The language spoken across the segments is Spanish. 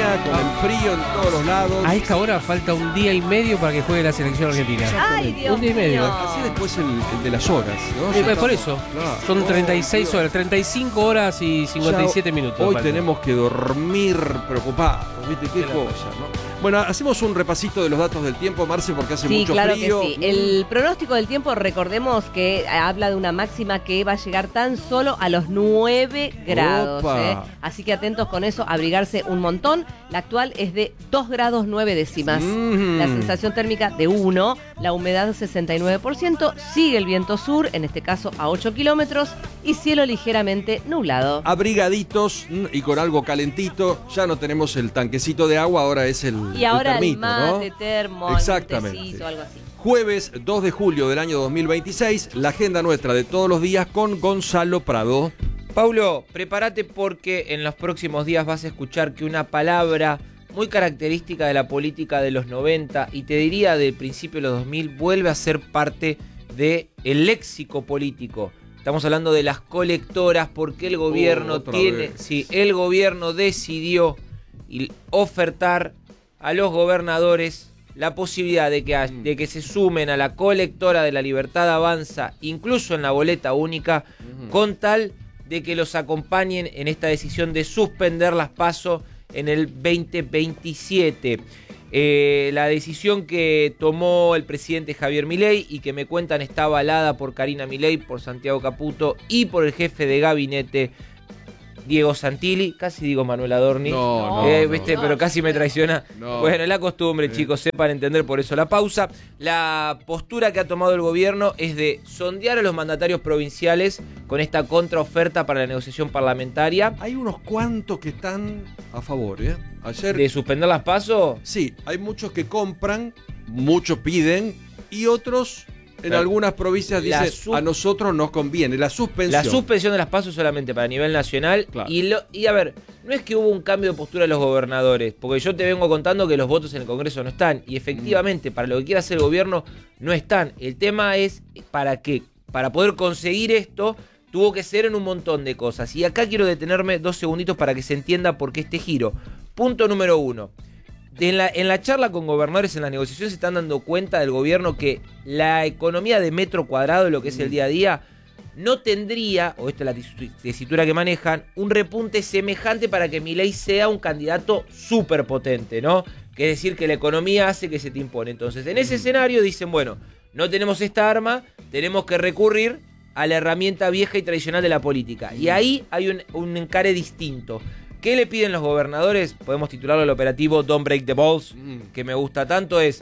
Argentina, con el frío en todos los lados. A esta hora falta un día y medio para que juegue la selección argentina. Ay, Dios Un día y medio. mío. Así después el de las horas, ¿no? Por eso, Claro. son 36 horas, 35 horas y 57 minutos. Hoy falta. tenemos que dormir preocupados, ¿viste? Qué cosa, ¿no? Bueno, hacemos un repasito de los datos del tiempo, Marce, porque hace Sí, mucho claro frío. que sí. El pronóstico del tiempo, recordemos que habla de una máxima que va a llegar tan solo a los 9 grados. Opa. Así que atentos con eso, abrigarse un montón. La actual es de 2 grados 9 décimas. La sensación térmica de 1, la humedad 69%, sigue el viento sur, en este caso a 8 kilómetros, y cielo ligeramente nublado. Abrigaditos y con algo calentito. Ya no tenemos el tanquecito de agua, ahora es el Y ahora el termito, mate, ¿no? termo, Exactamente. un tecito, algo así. Jueves 2 de julio del año 2026, la agenda nuestra de todos los días con Gonzalo Prado. Paulo, prepárate porque en los próximos días vas a escuchar que una palabra muy característica de la política de los 90 y te diría del principio de los 2000 vuelve a ser parte del léxico político. Estamos hablando de las colectoras porque el gobierno el gobierno decidió ofertar a los gobernadores la posibilidad de que se sumen a la colectora de La Libertad Avanza, incluso en la boleta única, con tal de que los acompañen en esta decisión de suspender las PASO en el 2027. La decisión que tomó el presidente Javier Milei y que me cuentan está avalada por Karina Milei, por Santiago Caputo y por el jefe de gabinete Diego Santilli, casi digo Manuel Adorni, ¿viste? Pero casi me traiciona. No. Bueno, es la costumbre, chicos, sepan entender, por eso la pausa. La postura que ha tomado el gobierno es de sondear a los mandatarios provinciales con esta contraoferta para la negociación parlamentaria. Hay unos cuantos que están a favor, ¿eh? Ayer, ¿De suspender las PASO? sí, hay muchos que compran, muchos piden y otros en Claro. algunas provincias dicen a nosotros nos conviene la suspensión. La suspensión de las PASO solamente para nivel nacional. Claro. Y a ver, no es que hubo un cambio de postura de los gobernadores, porque yo te vengo contando que los votos en el Congreso no están. Y efectivamente, para lo que quiera hacer el gobierno, no están. El tema es para qué. Para poder conseguir esto, tuvo que ser en un montón de cosas. Y acá quiero detenerme 2 segunditos para que se entienda por qué este giro. Punto número 1. En la charla con gobernadores, en la negociación, se están dando cuenta del gobierno que la economía de metro cuadrado, lo que es el día a día, no tendría, o esta es la tesitura que manejan, un repunte semejante para que Milei sea un candidato súper potente, ¿no? Que es decir, que la economía hace que se te impone. Entonces, en ese escenario dicen, bueno, no tenemos esta arma, tenemos que recurrir a la herramienta vieja y tradicional de la política. Y ahí hay un encare distinto. ¿Qué le piden los gobernadores? Podemos titularlo el operativo Don't Break the Balls, que me gusta tanto, es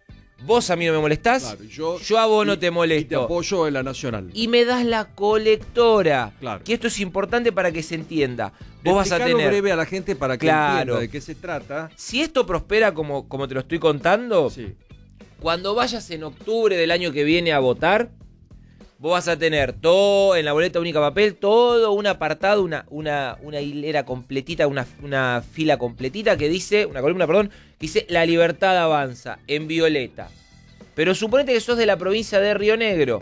vos a mí no me molestás, Claro, yo a vos no te molesto. Y te apoyo en la nacional. Y me das la colectora. Claro. Que esto es importante para que se entienda. Vos vas a Explicalo tener... breve a la gente para que Claro. entienda de qué se trata. Si esto prospera como te lo estoy contando, Sí. cuando vayas en octubre del año que viene a votar, vos vas a tener todo en la boleta única papel, todo un apartado, una hilera completita, una fila completita que dice, una columna, perdón, que dice La Libertad Avanza, en violeta. Pero suponete que sos de la provincia de Río Negro.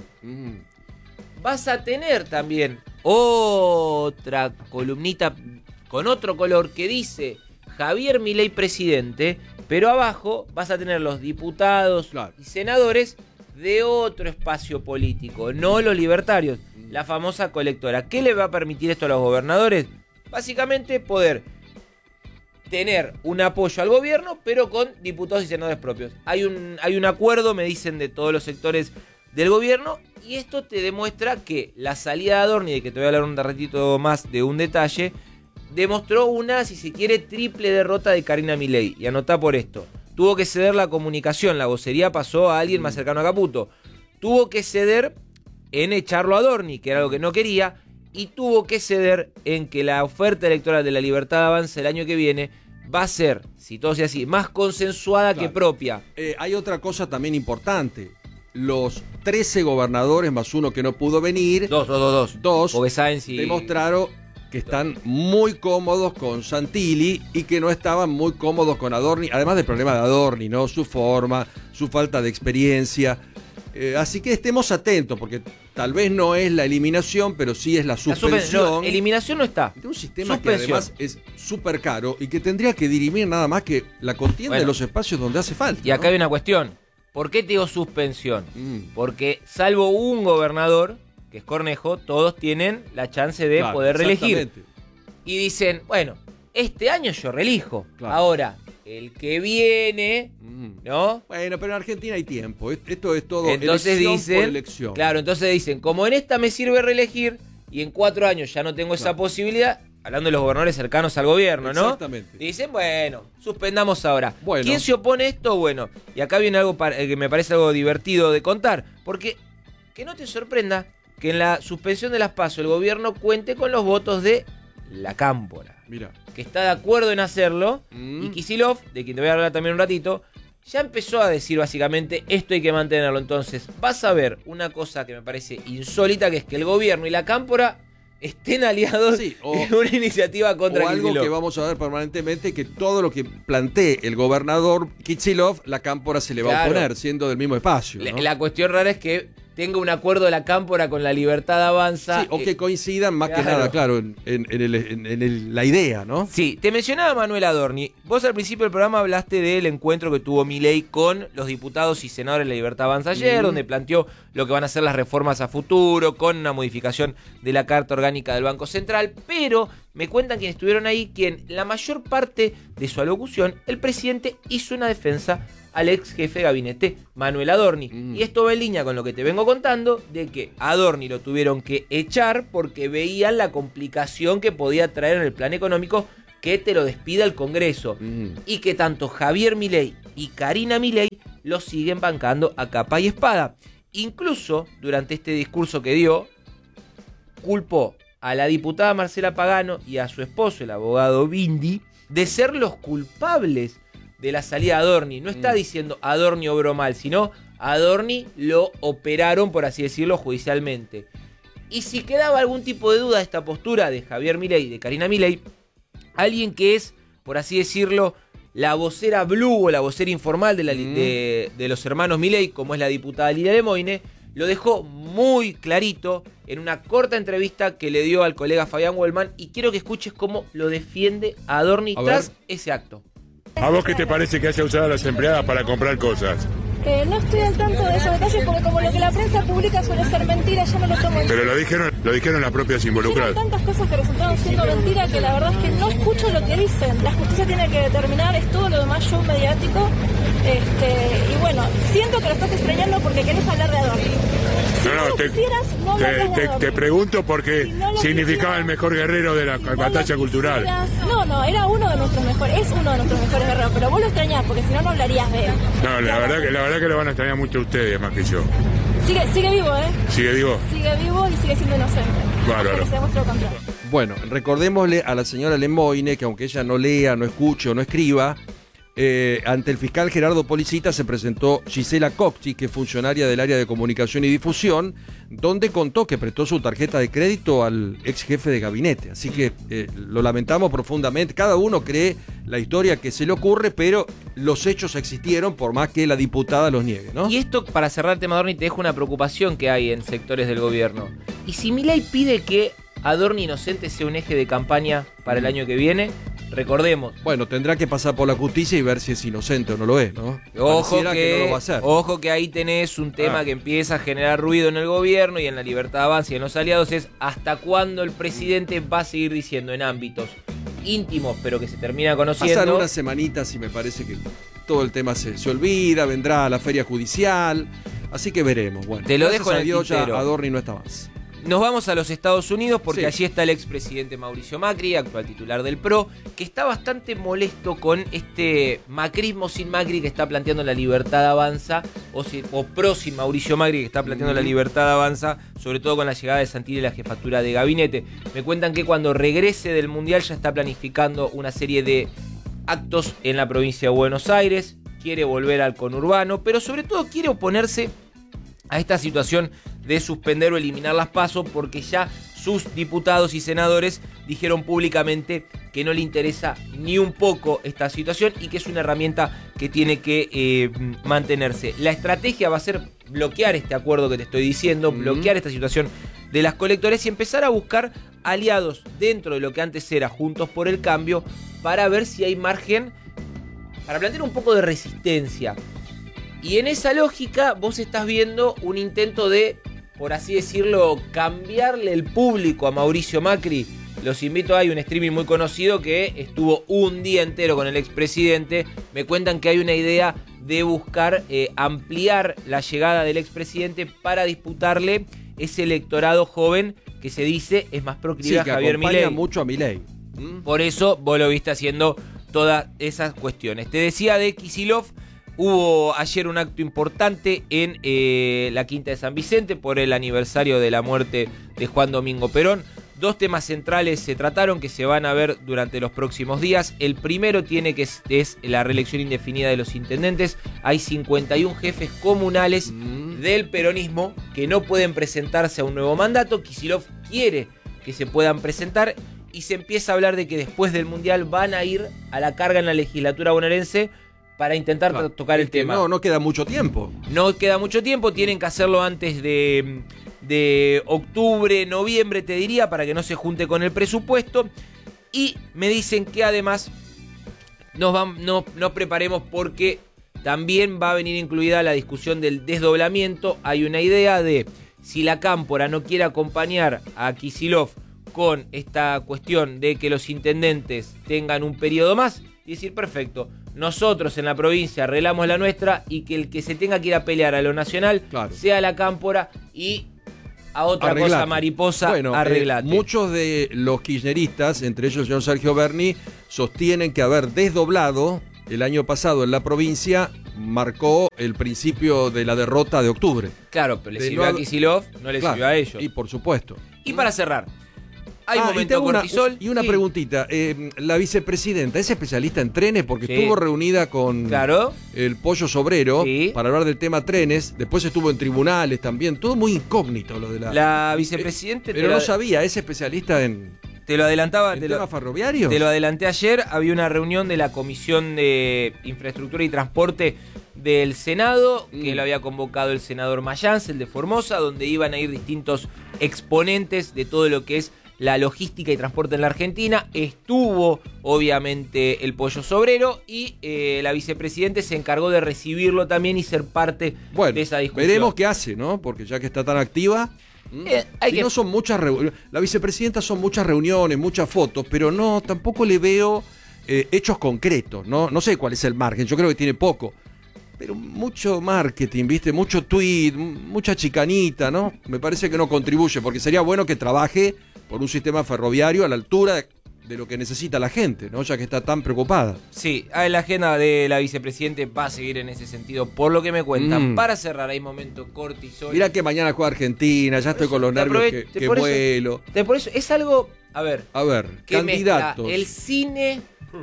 Vas a tener también otra columnita con otro color que dice Javier Milei presidente, pero abajo vas a tener los diputados y senadores de otro espacio político, no los libertarios, la famosa colectora. ¿Qué le va a permitir esto a los gobernadores? Básicamente poder tener un apoyo al gobierno, pero con diputados y senadores propios. Hay un acuerdo, me dicen, de todos los sectores del gobierno, y esto te demuestra que la salida de Adorni, de que te voy a hablar un ratito más de un detalle, demostró una, si se quiere, triple derrota de Karina Milei. Y anotá por esto. Tuvo que ceder la comunicación, la vocería pasó a alguien más cercano a Caputo. Tuvo que ceder en echarlo a Adorni, que era algo que no quería, y tuvo que ceder en que la oferta electoral de La Libertad Avanza el año que viene va a ser, si todo sea así, más consensuada que propia. Hay otra cosa también importante. Los 13 gobernadores más uno que no pudo venir. Dos. Porque saben si... demostraron que están muy cómodos con Santilli y que no estaban muy cómodos con Adorni, además del problema de Adorni, ¿no? Su forma, su falta de experiencia. Así que estemos atentos, porque tal vez no es la eliminación, pero sí es la suspensión. Eliminación no está. De un sistema que además es súper caro y que tendría que dirimir nada más que la contienda de los espacios donde hace falta. Y acá hay una cuestión. ¿Por qué te digo suspensión? Porque salvo un gobernador, que es Cornejo, todos tienen la chance de poder reelegir. Y dicen, bueno, este año yo reelijo. Claro. Ahora, el que viene, ¿no? Bueno, pero en Argentina hay tiempo. Esto es todo entonces elección dicen, por elección. Claro, entonces dicen, como en esta me sirve reelegir y en 4 años ya no tengo esa posibilidad, hablando de los gobernadores cercanos al gobierno, ¿no? Exactamente. Dicen, bueno, suspendamos ahora. Bueno. ¿Quién se opone a esto? Bueno, y acá viene algo que me parece algo divertido de contar, porque que no te sorprenda que en la suspensión de las PASO el gobierno cuente con los votos de la Cámpora. Mira. Que está de acuerdo en hacerlo. Y Kicillof, de quien te voy a hablar también un ratito, ya empezó a decir básicamente esto hay que mantenerlo. Entonces vas a ver una cosa que me parece insólita, que es que el gobierno y la Cámpora estén aliados en una iniciativa contra Kicillof. O algo que vamos a ver permanentemente, que todo lo que plantee el gobernador Kicillof, la Cámpora se le va a oponer, siendo del mismo espacio, ¿no? La cuestión rara es que tenga un acuerdo de la Cámpora con la Libertad Avanza. Sí, o que coincidan más que nada, claro, en la idea, ¿no? Sí, te mencionaba Manuel Adorni. Vos al principio del programa hablaste del encuentro que tuvo Milei con los diputados y senadores de la Libertad Avanza ayer, donde planteó lo que van a ser las reformas a futuro, con una modificación de la Carta Orgánica del Banco Central, pero me cuentan quienes estuvieron ahí que en la mayor parte de su alocución el presidente hizo una defensa al ex jefe de gabinete, Manuel Adorni. Y esto va en línea con lo que te vengo contando, de que a Adorni lo tuvieron que echar porque veían la complicación que podía traer en el plan económico que te lo despida el Congreso. Y que tanto Javier Milei y Karina Milei lo siguen bancando a capa y espada. Incluso, durante este discurso que dio, culpó a la diputada Marcela Pagano y a su esposo, el abogado Bindi, de ser los culpables de la salida de Adorni. No está diciendo Adorni obró mal, sino Adorni lo operaron, por así decirlo, judicialmente. Y si quedaba algún tipo de duda de esta postura de Javier Milei y de Karina Milei, alguien que es, por así decirlo, la vocera blue o la vocera informal de los hermanos Milei, como es la diputada Lilia Lemoine, lo dejó muy clarito en una corta entrevista que le dio al colega Fabián Wellman, y quiero que escuches cómo lo defiende Adorni tras ese acto. ¿A vos qué te parece que haya usado a las empleadas para comprar cosas? No estoy al tanto de esos detalles porque como lo que la prensa publica suele ser mentira, yo no lo tomo en Pero lo dijeron las propias involucradas. Hay tantas cosas que resultaron siendo mentira que la verdad es que no escucho lo que dicen. La justicia tiene que determinar, es todo lo demás show mediático. Y bueno, siento que lo estás extrañando porque querés hablar de Adorni. Te pregunto porque significaba el mejor guerrero de la batalla cultural. No, era uno de nuestros mejores, es uno de nuestros mejores guerreros, pero vos lo extrañás porque si no, no hablarías de él. No, la verdad que lo van a extrañar mucho ustedes más que yo. Sigue vivo, ¿eh? ¿Sigue vivo? Sigue vivo y sigue siendo inocente. Bárbaro. Bueno, recordémosle a la señora Lemoine que aunque ella no lea, no escuche o no escriba, ante el fiscal Gerardo Policita se presentó Gisela Cocchi, que es funcionaria del área de comunicación y difusión, donde contó que prestó su tarjeta de crédito al ex jefe de gabinete. Así que lo lamentamos profundamente. Cada uno cree la historia que se le ocurre, pero los hechos existieron por más que la diputada los niegue, ¿no? Y esto, para cerrar el tema Adorni, te dejo una preocupación que hay en sectores del gobierno. ¿Y si Milei pide que Adorni inocente sea un eje de campaña para el año que viene? Recordemos. Bueno, tendrá que pasar por la justicia y ver si es inocente o no lo es, ¿no? Ojo que no lo va a hacer. Ojo que ahí tenés un tema que empieza a generar ruido en el gobierno y en la Libertad Avanza y en los aliados, es hasta cuándo el presidente va a seguir diciendo en ámbitos íntimos, pero que se termina conociendo. Pasan unas semanitas y me parece que todo el tema se olvida, vendrá a la feria judicial, así que veremos. Bueno, te lo dejo en el tintero. Ya Adorni no está más. Nos vamos a los Estados Unidos porque allí está el expresidente Mauricio Macri, actual titular del PRO, que está bastante molesto con este macrismo sin Macri que está planteando la Libertad Avanza, o PRO sin Mauricio Macri que está planteando la Libertad Avanza, sobre todo con la llegada de Santilli a la jefatura de gabinete. Me cuentan que cuando regrese del Mundial ya está planificando una serie de actos en la provincia de Buenos Aires, quiere volver al conurbano, pero sobre todo quiere oponerse a esta situación de suspender o eliminar las PASO, porque ya sus diputados y senadores dijeron públicamente que no le interesa ni un poco esta situación y que es una herramienta que tiene que mantenerse. La estrategia va a ser bloquear este acuerdo que te estoy diciendo, bloquear esta situación de las colectores y empezar a buscar aliados dentro de lo que antes era Juntos por el Cambio para ver si hay margen para plantear un poco de resistencia. Y en esa lógica vos estás viendo un intento de, por así decirlo, cambiarle el público a Mauricio Macri. Los invito, hay un streaming muy conocido que estuvo un día entero con el expresidente. Me cuentan que hay una idea de buscar ampliar la llegada del expresidente para disputarle ese electorado joven que se dice es más proclive a Javier Milei. Acompaña mucho a Milei. Por eso vos lo viste haciendo todas esas cuestiones. Te decía de Kicillof, hubo ayer un acto importante en la Quinta de San Vicente por el aniversario de la muerte de Juan Domingo Perón. 2 temas centrales se trataron que se van a ver durante los próximos días. El primero es la reelección indefinida de los intendentes. Hay 51 jefes comunales del peronismo que no pueden presentarse a un nuevo mandato. Kicillof quiere que se puedan presentar y se empieza a hablar de que después del Mundial van a ir a la carga en la legislatura bonaerense para intentar tocar el tema. No queda mucho tiempo. No queda mucho tiempo, tienen que hacerlo antes de octubre, noviembre, te diría, para que no se junte con el presupuesto. Y me dicen que además nos preparemos porque también va a venir incluida la discusión del desdoblamiento. Hay una idea de si la Cámpora no quiere acompañar a Kicillof con esta cuestión de que los intendentes tengan un periodo más y decir, perfecto, nosotros en la provincia arreglamos la nuestra y que el que se tenga que ir a pelear a lo nacional sea la Cámpora y a otra cosa mariposa, bueno, arreglate. Muchos de los kirchneristas, entre ellos el señor Sergio Berni, sostienen que haber desdoblado el año pasado en la provincia marcó el principio de la derrota de octubre. Claro, pero le sirvió a Kicillof, no le sirvió a ellos. Y por supuesto. Y para cerrar, hay momento cortisol. Y una preguntita, la vicepresidenta, ¿es especialista en trenes? Porque estuvo reunida con el Pollo Sobrero para hablar del tema trenes, después estuvo en tribunales también, todo muy incógnito lo de la vicepresidenta. Pero no sabía, ¿es especialista en... Te lo adelantaba. ¿En tema ferroviario? Te lo adelanté ayer, había una reunión de la Comisión de Infraestructura y Transporte del Senado, que lo había convocado el senador Mayans, el de Formosa, donde iban a ir distintos exponentes de todo lo que es la logística y transporte en la Argentina. Estuvo, obviamente, el Pollo Sobrero y la vicepresidenta se encargó de recibirlo también y ser parte de esa discusión. Veremos qué hace, ¿no? Porque ya que está tan activa... no son muchas reuniones. La vicepresidenta son muchas reuniones, muchas fotos, pero no, tampoco le veo hechos concretos. No sé cuál es el margen, yo creo que tiene poco. Pero mucho marketing, ¿viste? Mucho tweet, mucha chicanita, ¿no? Me parece que no contribuye, porque sería bueno que trabaje por un sistema ferroviario a la altura de lo que necesita la gente, ¿no? Ya que está tan preocupada. Sí, la agenda de la vicepresidente va a seguir en ese sentido, por lo que me cuentan. Para cerrar, hay momento cortisol. Mirá que mañana juega Argentina, ya estoy con los nervios que vuelo. Por eso es algo, a ver, candidatos. El cine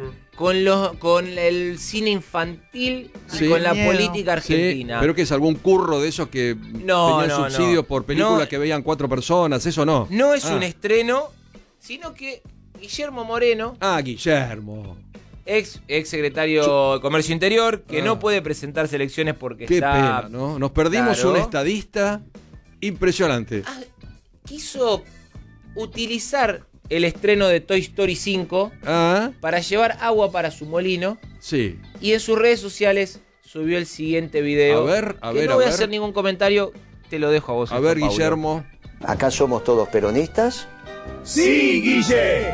con el cine infantil y con la política argentina. Pero que es algún curro de esos que tenían subsidios por películas que veían 4 personas, eso no. No es un estreno, sino que Guillermo Moreno. Guillermo. Ex secretario de Comercio Interior, que no puede presentarse elecciones porque Qué pena, ¿no? Nos perdimos un estadista impresionante. Quiso utilizar el estreno de Toy Story 5 para llevar agua para su molino. Sí. Y en sus redes sociales subió el siguiente video. No voy a hacer ningún comentario, te lo dejo a vos. A ver, Paulo. Guillermo. ¿Acá somos todos peronistas? ¡Sí, Guille!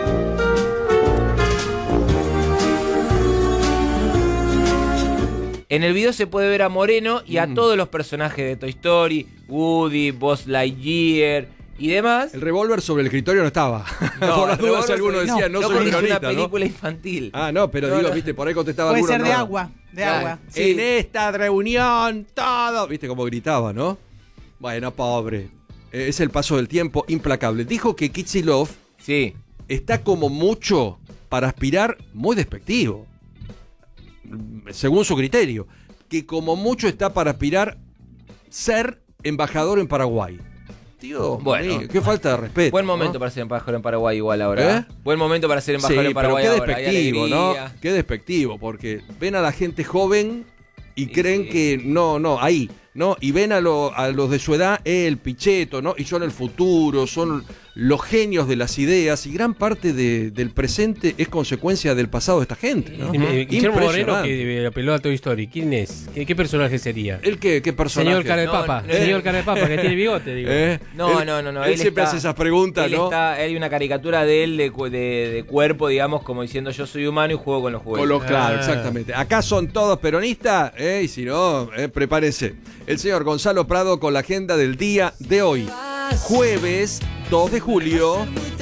En el video se puede ver a Moreno y a todos los personajes de Toy Story, Woody, Buzz Lightyear y demás. El revólver sobre el escritorio no estaba. Por las dudas, alguno decía, no soy peronista, es una película infantil. No, pero digo, viste, por ahí contestaba puede alguno. Puede ser de agua. Sí. En esta reunión, todo. Viste cómo gritaba, ¿no? Bueno, pobre. Es el paso del tiempo implacable. Dijo que Kicillof está como mucho para aspirar muy despectivo. Según su criterio. Que como mucho está para aspirar ser embajador en Paraguay. Tío, bueno, qué falta de respeto. Buen momento para ser embajador en Paraguay igual ahora. Buen momento para ser embajador en Paraguay pero ahora. Qué despectivo, ¿no? Qué despectivo, porque ven a la gente joven y creen que no, ahí. ¿no? Y ven a los de su edad, el Pichetto, ¿no? Y son el futuro, son los genios de las ideas, y gran parte del presente es consecuencia del pasado de esta gente, ¿no? Guillermo Moreno, que apeló a Toy Story, ¿quién es? ¿Qué personaje sería? ¿El qué personaje? Señor cara de papa, señor cara de papa, que tiene bigote, digo. No. Él siempre hace esas preguntas, ¿no? Hay una caricatura de él de cuerpo, digamos, como diciendo yo soy humano y juego con los juguetes. Claro, exactamente. Acá son todos peronistas, y si no, prepárese. El señor Gonzalo Prado con la agenda del día de hoy. Jueves 2 de julio.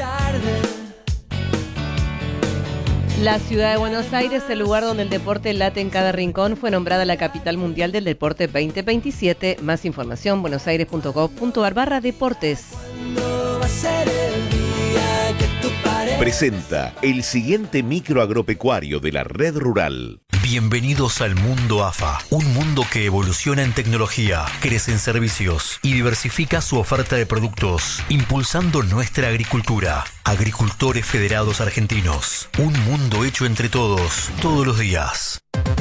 La ciudad de Buenos Aires, el lugar donde el deporte late en cada rincón, fue nombrada la capital mundial del deporte 2027. Más información, buenosaires.gov.ar/deportes. Presenta el siguiente micro agropecuario de la Red Rural. Bienvenidos al mundo AFA, un mundo que evoluciona en tecnología, crece en servicios y diversifica su oferta de productos, impulsando nuestra agricultura. Agricultores Federados Argentinos, un mundo hecho entre todos, todos los días.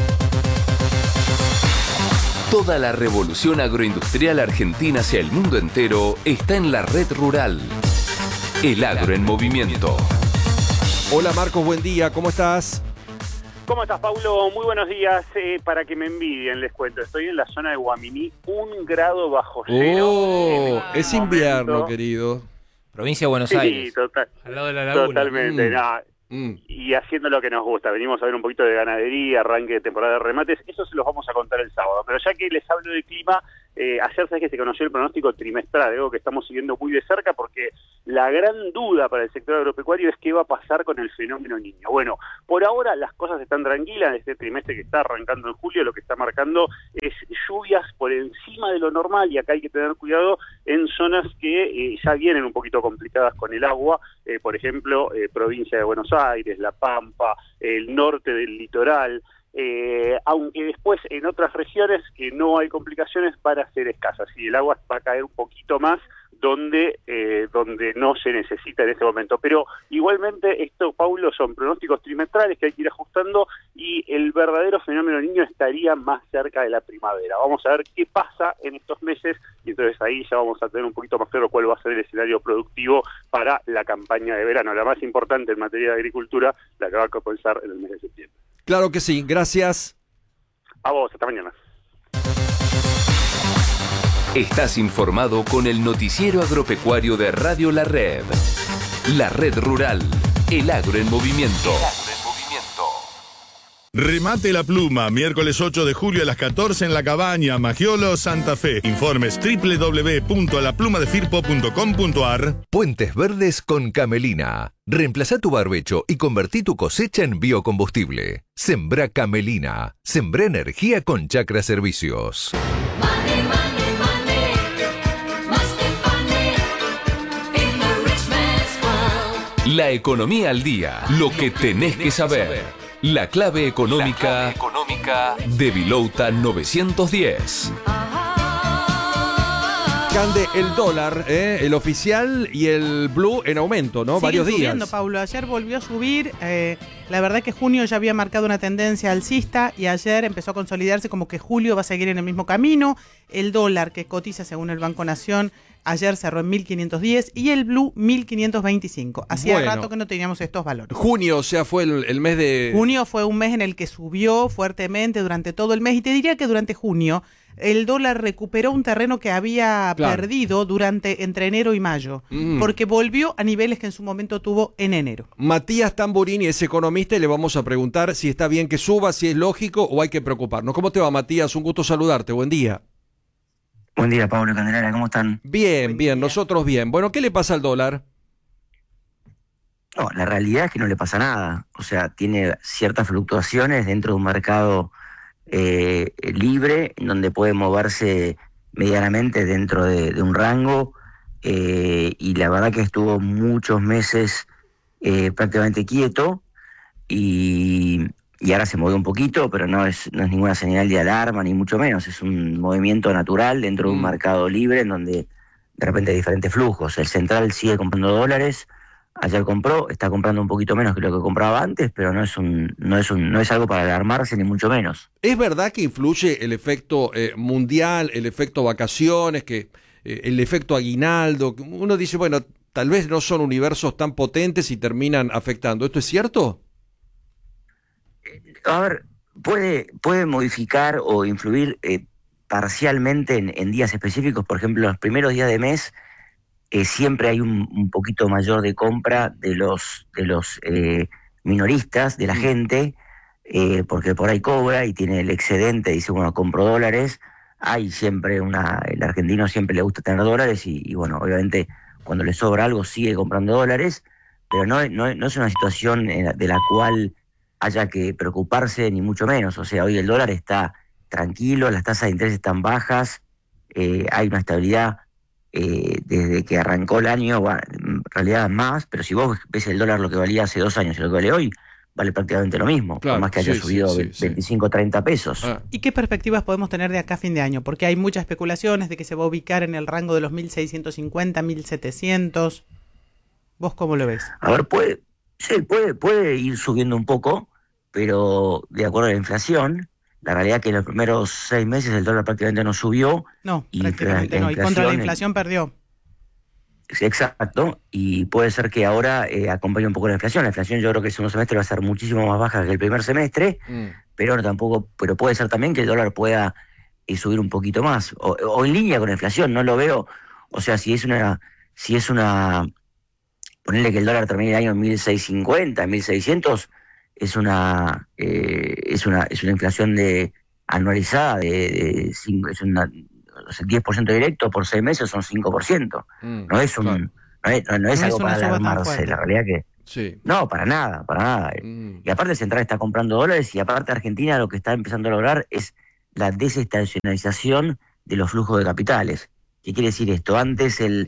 Toda la revolución agroindustrial argentina hacia el mundo entero está en la Red Rural. El agro en movimiento. Hola Marcos, buen día, ¿cómo estás? ¿Cómo estás, Paulo? Muy buenos días. Para que me envidien, les cuento. Estoy en la zona de Guaminí, 1 grado bajo cero. Es invierno, querido. Provincia de Buenos Aires. Sí, total. Al lado de la laguna. Totalmente. Y haciendo lo que nos gusta. Venimos a ver un poquito de ganadería, arranque de temporada de remates. Eso se los vamos a contar el sábado. Pero ya que les hablo de clima, ayer sabes que se conoció el pronóstico trimestral, algo que estamos siguiendo muy de cerca, porque la gran duda para el sector agropecuario es qué va a pasar con el fenómeno Niño. Bueno, por ahora las cosas están tranquilas. Este trimestre que está arrancando en julio, lo que está marcando es lluvias por encima de lo normal, y acá hay que tener cuidado en zonas que ya vienen un poquito complicadas con el agua, por ejemplo, provincia de Buenos Aires, La Pampa, el norte del litoral. Aunque después en otras regiones que no hay complicaciones van a ser escasas y el agua va a caer un poquito más donde no se necesita en este momento. Pero igualmente esto, Paulo, son pronósticos trimestrales que hay que ir ajustando, y el verdadero fenómeno Niño estaría más cerca de la primavera. Vamos a ver qué pasa en estos meses, y entonces ahí ya vamos a tener un poquito más claro cuál va a ser el escenario productivo para la campaña de verano, la más importante en materia de agricultura, la que va a comenzar en el mes de septiembre. Claro que sí, gracias. A vos, hasta mañana. Estás informado con el noticiero agropecuario de Radio La Red. La Red Rural, el agro en movimiento. Remate la Pluma, miércoles 8 de julio a las 14 en La Cabaña, Magiolo, Santa Fe. Informes www.laplumαδefirpo.com.ar. Puentes Verdes con Camelina. Reemplazá tu barbecho y convertí tu cosecha en biocombustible. Sembrá Camelina. Sembrá energía con Chacra Servicios. La economía al día, lo que tenés que saber. La clave económica de Vilouta 910. Cande, el dólar, el oficial y el blue en aumento, ¿no? Siguen varios días. Subiendo, Paulo. Ayer volvió a subir. La verdad que junio ya había marcado una tendencia alcista y ayer empezó a consolidarse como que julio va a seguir en el mismo camino. El dólar, que cotiza según el Banco Nación, ayer cerró en 1.510 y el blue 1.525. Hacía rato que no teníamos estos valores. Junio, o sea, fue el mes de... Junio fue un mes en el que subió fuertemente durante todo el mes, y te diría que durante junio el dólar recuperó un terreno que había perdido entre enero y mayo, porque volvió a niveles que en su momento tuvo en enero. Matías Tamburini es economista y le vamos a preguntar si está bien que suba, si es lógico o hay que preocuparnos. ¿Cómo te va, Matías? Un gusto saludarte. Buen día. Buen día, Pablo Candelera, ¿cómo están? Bien, nosotros bien. Bueno, ¿qué le pasa al dólar? No, la realidad es que no le pasa nada. O sea, tiene ciertas fluctuaciones dentro de un mercado libre, en donde puede moverse medianamente dentro de un rango, y la verdad que estuvo muchos meses prácticamente quieto, y ahora se movió un poquito, pero no es ninguna señal de alarma, ni mucho menos. Es un movimiento natural dentro de un mercado libre en donde de repente hay diferentes flujos. El central sigue comprando dólares ayer compró, está comprando un poquito menos que lo que compraba antes, pero no es algo para alarmarse, ni mucho menos. ¿Es verdad que influye el efecto mundial, el efecto vacaciones, que el efecto aguinaldo? Uno dice, bueno, tal vez no son universos tan potentes y terminan afectando. ¿Esto es cierto? A ver, puede modificar o influir parcialmente en días específicos. Por ejemplo, los primeros días de mes siempre hay un poquito mayor de compra de los minoristas, de la gente, porque por ahí cobra y tiene el excedente, dice, bueno, compro dólares. Hay siempre el argentino siempre le gusta tener dólares y bueno, obviamente cuando le sobra algo sigue comprando dólares, pero no es una situación de la cual haya que preocuparse, ni mucho menos. O sea, hoy el dólar está tranquilo, las tasas de interés están bajas, hay una estabilidad desde que arrancó el año, bueno, en realidad más, pero si vos ves el dólar lo que valía hace 2 años y lo que vale hoy, vale prácticamente lo mismo, claro, por más que haya subido 25 o 30 pesos. ¿Y qué perspectivas podemos tener de acá a fin de año? Porque hay muchas especulaciones de que se va a ubicar en el rango de los 1.650, 1.700. ¿Vos cómo lo ves? A ver, puede ir subiendo un poco, pero de acuerdo a la inflación, la realidad es que en los primeros 6 meses el dólar prácticamente no subió. No, prácticamente no, y contra la inflación perdió. Exacto, y puede ser que ahora acompañe un poco la inflación. La inflación yo creo que el segundo semestre va a ser muchísimo más baja que el primer semestre, pero puede ser también que el dólar pueda subir un poquito más, o en línea con la inflación, no lo veo. O sea, si es una ponerle que el dólar termine el año en 1.650, 1.600, es una inflación anualizada es una 10% directo por 6 meses son 5%. No es algo para alarmarse, la realidad que sí. No, para nada. Y aparte Central está comprando dólares, y aparte Argentina lo que está empezando a lograr es la desestacionalización de los flujos de capitales. ¿Qué quiere decir esto? Antes el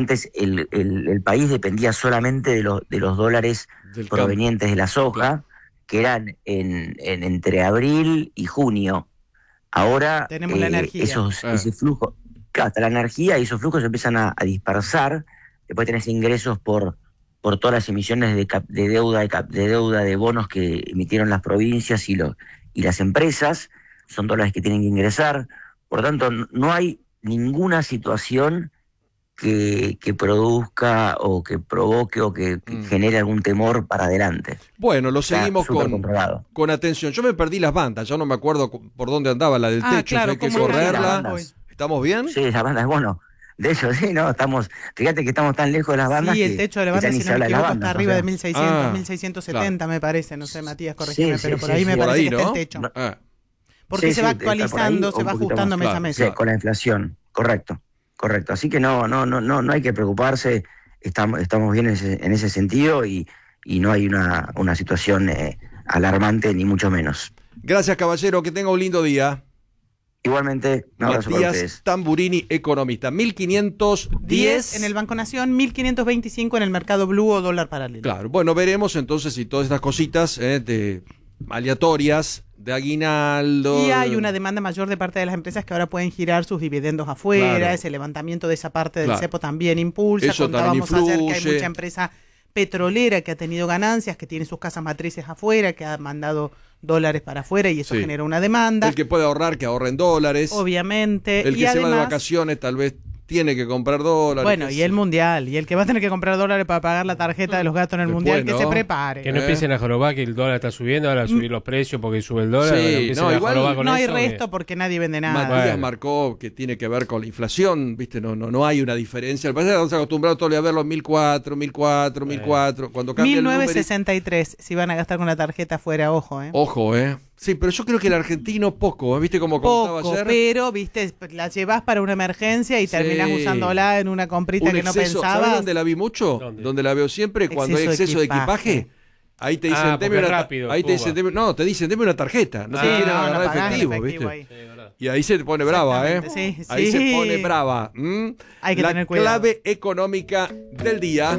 país dependía solamente de los dólares provenientes de la soja, que eran entre abril y junio. Ahora tenemos la energía. Ese flujo, claro, hasta la energía, y esos flujos se empiezan a dispersar. Después tenés ingresos por todas las emisiones de deuda de bonos que emitieron las provincias y las empresas. Son dólares que tienen que ingresar. Por lo tanto, no hay ninguna situación que produzca o que provoque o que genere algún temor para adelante. Bueno, lo seguimos con atención. Yo me perdí las bandas, yo no me acuerdo por dónde andaba la del techo, claro, hay que correrla. ¿Estamos bien? Sí, las bandas, bueno, de hecho sí, no, fíjate que estamos tan lejos de las bandas. Sí, el techo de la banda, si no me equivoco, está arriba de 1.600, 1.670, claro. Me parece, no sé, Matías, corregime, pero por ahí me por parece ahí, que ¿no? está el techo. Porque se va actualizando, se va ajustando mes a mes. Sí, con la inflación, correcto. Así que no hay que preocuparse, estamos bien en ese sentido y no hay una situación alarmante, ni mucho menos. Gracias, caballero, que tenga un lindo día. Igualmente, un abrazo para ustedes. Matías Tamburini, economista. 1.510 en el Banco Nación, 1.525 en el mercado blue o dólar paralelo. Claro, bueno, veremos entonces si todas estas cositas aleatorias, de aguinaldo. Y hay una demanda mayor de parte de las empresas que ahora pueden girar sus dividendos afuera. Claro. Ese levantamiento de esa parte del cepo también impulsa. Eso contábamos también ayer que hay mucha empresa petrolera que ha tenido ganancias, que tiene sus casas matrices afuera, que ha mandado dólares para afuera y eso genera una demanda. El que puede ahorrar, que ahorre en dólares. Obviamente. El que se va de vacaciones tal vez tiene que comprar dólares. Bueno, y el mundial. Y el que va a tener que comprar dólares para pagar la tarjeta de los gastos en el mundial, que se prepare. Que no empiecen a jorobar que el dólar está subiendo, ahora a subir los precios porque sube el dólar. Sí, igual no hay resto porque nadie vende nada. Matías marcó que tiene que ver con la inflación, ¿viste? No hay una diferencia. Parece que estamos acostumbrados todos a verlo en 1.400. Cuando cambia 1963, si van a gastar con la tarjeta fuera, ojo, Ojo, Sí, pero yo creo que el argentino poco, ¿viste? Como contaba ayer. Pero, ¿viste? La llevas para una emergencia y terminás usándola en una comprita que no pensabas. ¿Sabes dónde la vi mucho? ¿Dónde? Donde la veo siempre, cuando hay exceso de equipaje. Ahí te dicen, deme una tarjeta. No te quieren agarrar efectivo, ¿viste? Y ahí se te pone brava, Ahí se pone brava. Hay que la tener cuidado. clave económica del día.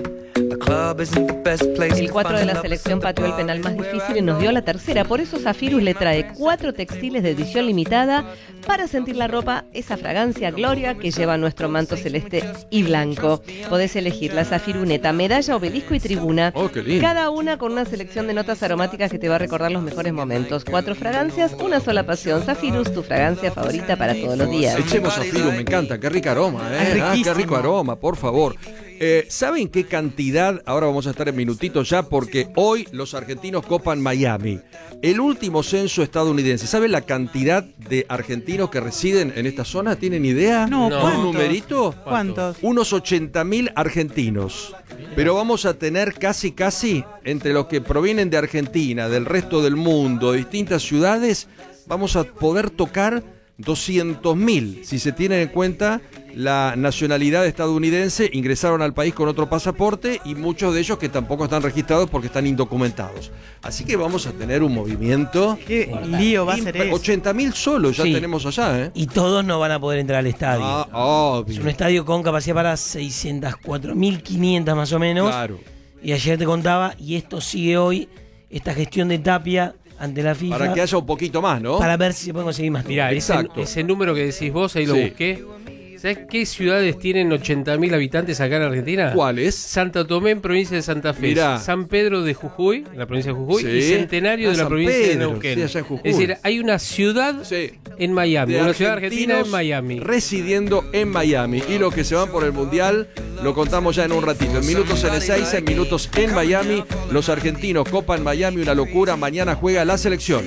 El 4 de la selección pateó el penal más difícil y nos dio la tercera. Por eso Zafirus le trae 4 textiles de edición limitada para sentir la ropa, esa fragancia Gloria que lleva nuestro manto celeste y blanco. Podés elegir la Zafiruneta, medalla, obelisco y tribuna. Oh, qué lindo. Cada una con una selección de notas aromáticas que te va a recordar los mejores momentos. 4 fragancias, una sola pasión. Zafirus, tu fragancia favorita para todos los días. Echemos Zafirus, me encanta. Qué rico aroma, qué rico aroma, por favor. ¿Saben qué cantidad? Ahora vamos a estar en minutitos ya porque hoy los argentinos copan Miami. El último censo estadounidense. ¿Saben la cantidad de argentinos que residen en esta zona? ¿Tienen idea? No. ¿Un numerito? ¿Cuántos? Unos 80.000 argentinos. Pero vamos a tener casi, entre los que provienen de Argentina, del resto del mundo, de distintas ciudades, vamos a poder tocar 200.000, si se tiene en cuenta la nacionalidad estadounidense, ingresaron al país con otro pasaporte y muchos de ellos que tampoco están registrados porque están indocumentados. Así que vamos a tener un movimiento. Qué lío va a ser eso. 80.000 solos ya tenemos allá, ¿eh? Y todos no van a poder entrar al estadio. Obvio. Es un estadio con capacidad para 604.500 más o menos. Claro. Y ayer te contaba, y esto sigue hoy, esta gestión de Tapia ante la FIFA. Para que haya un poquito más, ¿no? Para ver si se pueden conseguir más. Mirá, ese número que decís vos, ahí lo busqué. ¿Sabés qué ciudades tienen 80.000 habitantes acá en Argentina? ¿Cuáles? Santo Tomé, en provincia de Santa Fe. Mirá. San Pedro de Jujuy, en la provincia de Jujuy. Sí. Y Centenario de la San provincia Pedro, de Neuquén. sí, allá en Jujuy. Es decir, hay una ciudad en Miami. Una ciudad argentina en Miami. Residiendo en Miami. Y los que se van por el Mundial, lo contamos ya en un ratito. En minutos en Ezeiza, en minutos en Miami. Los argentinos copan Miami, una locura. Mañana juega la selección.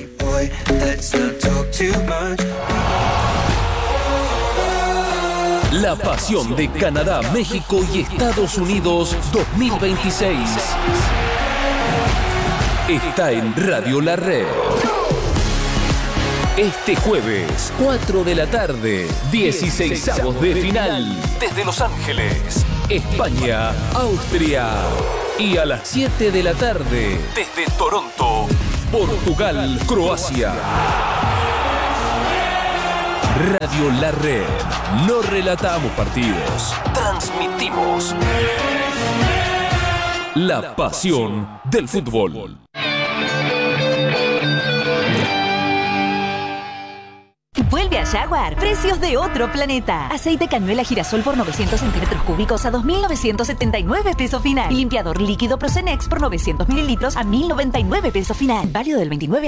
La pasión de Canadá, México y Estados Unidos 2026 está en Radio La Red. Este jueves, 4 de la tarde, 16avos de final, desde Los Ángeles, España, Austria. Y a las 7 de la tarde, desde Toronto, Portugal, Croacia. Radio La Red. No relatamos partidos, transmitimos la pasión del fútbol. Vuelve a Jaguar. Precios de otro planeta. Aceite cañuela girasol por 900 centímetros cúbicos a 2.979 pesos final. Limpiador líquido Procenex por 900 mililitros a 1.099 pesos final. Válido del 29